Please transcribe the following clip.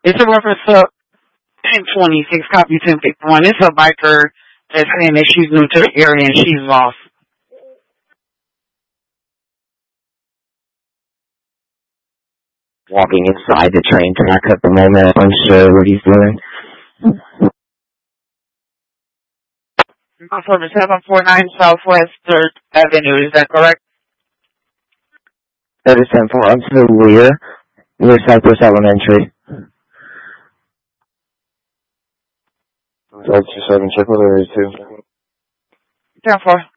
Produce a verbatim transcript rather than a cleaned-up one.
It's a reference to ten twenty-six, copy ten fifty-one. It's a biker that's saying that she's new to the area and she's lost. Walking inside the train track at the moment, unsure what he's doing. Confirm seven four nine Southwest third Avenue, is that correct? That is ten four, onto the rear, near Cypress Elementary. five two seven, triple area two. ten four.